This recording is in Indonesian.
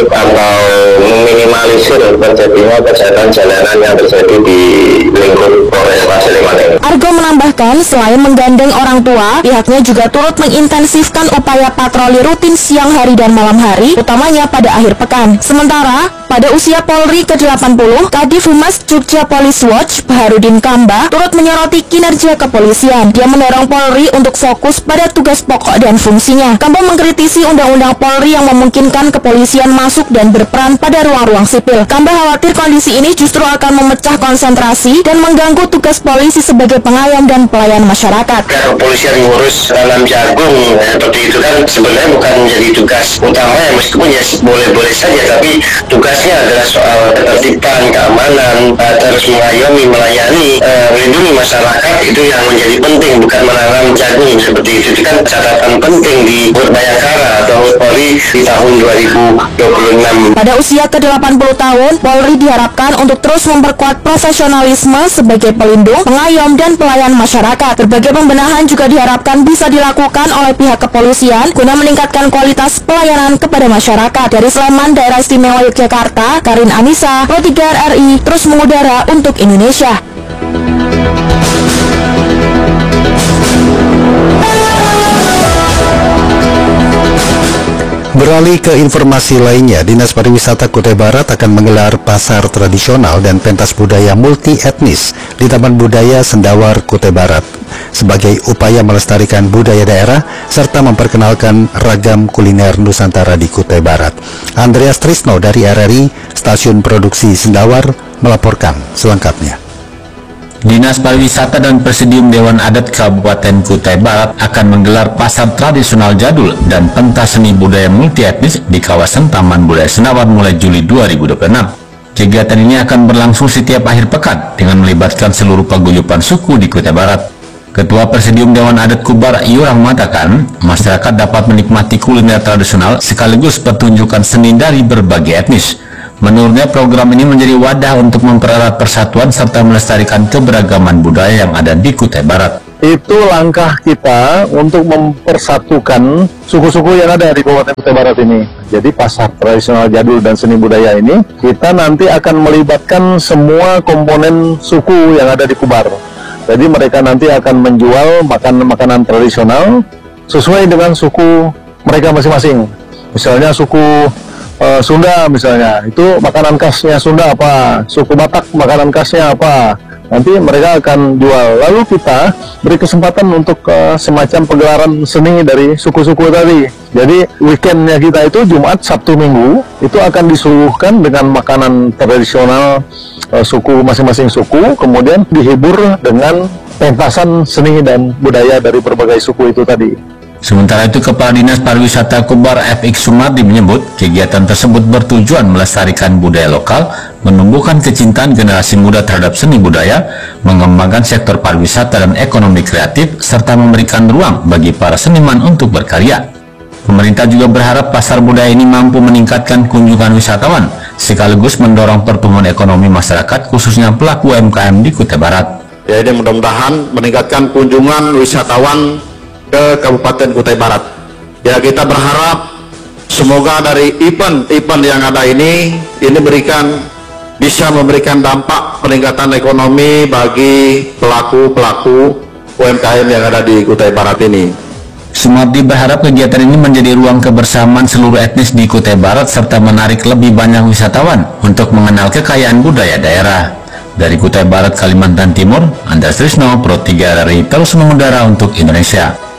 menutup atau meminimalisir terjadinya kejahatan jalanan yang terjadi di lingkup Polres Sleman ini. Argo menambahkan, selain menggandeng orang tua, pihaknya juga turut mengintensifkan upaya patroli rutin siang hari dan malam hari, utamanya pada akhir pekan. Sementara, pada usia Polri ke-80, Kadif Humas Jogja Police Watch, Baharudin Kamba, turut menyoroti kinerja kepolisian. Dia mendorong Polri untuk fokus pada tugas pokok dan fungsinya. Kamba mengkritisi undang-undang Polri yang memungkinkan kepolisian masuk dan berperan pada ruang-ruang sipil. Kamba khawatir kondisi ini justru akan memecah konsentrasi dan mengganggu tugas polisi sebagai pengayom dan pelayan masyarakat. Kepolisian ngurus tanam jagung seperti itu kan sebenarnya bukan menjadi tugas utama ya, meskipun ya boleh-boleh saja, tapi tugasnya adalah soal ketertiban, keamanan, terus mengayomi, melayani, melindungi masyarakat, itu yang menjadi penting, bukan menanam jagung seperti itu. Itu kan catatan penting di Hut Bayangkara atau Hut Polri di tahun 2026. Pada usia ke-80 tahun, Polri diharapkan untuk terus memperkuat profesionalisme sebagai pelindung, pengayom, dan pelayan masyarakat. Berbagai pembenahan juga diharapkan bisa dilakukan oleh pihak kepolisian guna meningkatkan kualitas pelayanan kepada masyarakat. Dari Sleman, Daerah Istimewa Yogyakarta, Karin Anissa, Pro 3 RRI, terus mengudara untuk Indonesia. Beralih ke informasi lainnya, Dinas Pariwisata Kutai Barat akan menggelar pasar tradisional dan pentas budaya multi etnis di Taman Budaya Sendawar Kutai Barat sebagai upaya melestarikan budaya daerah serta memperkenalkan ragam kuliner Nusantara di Kutai Barat. Andreas Trisno dari RRI Stasiun Produksi Sendawar melaporkan selengkapnya. Dinas Pariwisata dan Presidium Dewan Adat Kabupaten Kutai Barat akan menggelar pasar tradisional jadul dan pentas seni budaya multietnis di kawasan Taman Budaya Sendawar mulai Juli 2026. Kegiatan ini akan berlangsung setiap akhir pekan dengan melibatkan seluruh paguyuban suku di Kutai Barat. Ketua Presidium Dewan Adat Kubar Iurang mengatakan, masyarakat dapat menikmati kuliner tradisional sekaligus pertunjukan seni dari berbagai etnis. Menurutnya, program ini menjadi wadah untuk mempererat persatuan serta melestarikan keberagaman budaya yang ada di Kutai Barat. Itu langkah kita untuk mempersatukan suku-suku yang ada di Kabupaten Kutai Barat ini. Jadi pasar tradisional jadul dan seni budaya ini, kita nanti akan melibatkan semua komponen suku yang ada di Kubar. Jadi mereka nanti akan menjual makanan tradisional sesuai dengan suku mereka masing-masing. Misalnya suku Sunda misalnya, itu makanan khasnya Sunda apa, suku Batak makanan khasnya apa, nanti mereka akan jual. Lalu kita beri kesempatan untuk semacam pegelaran seni dari suku-suku tadi. Jadi weekendnya kita itu Jumat, Sabtu, Minggu itu akan disuguhkan dengan makanan tradisional suku masing-masing suku, kemudian dihibur dengan pentasan seni dan budaya dari berbagai suku itu tadi. Sementara itu, Kepala Dinas Pariwisata Kubar FX Sumardi menyebut kegiatan tersebut bertujuan melestarikan budaya lokal, menumbuhkan kecintaan generasi muda terhadap seni budaya, mengembangkan sektor pariwisata dan ekonomi kreatif, serta memberikan ruang bagi para seniman untuk berkarya. Pemerintah juga berharap pasar budaya ini mampu meningkatkan kunjungan wisatawan, sekaligus mendorong pertumbuhan ekonomi masyarakat, khususnya pelaku UMKM di Kutai Barat. Ya, ini mudah-mudahan meningkatkan kunjungan wisatawan ke Kabupaten Kutai Barat. Ya, kita berharap semoga dari event-event yang ada ini bisa memberikan dampak peningkatan ekonomi bagi pelaku-pelaku UMKM yang ada di Kutai Barat ini. Sumardi berharap kegiatan ini menjadi ruang kebersamaan seluruh etnis di Kutai Barat serta menarik lebih banyak wisatawan untuk mengenal kekayaan budaya daerah. Dari Kutai Barat, Kalimantan Timur, Andreas Trisno, Pro 3 RRI, terus mengudara untuk Indonesia.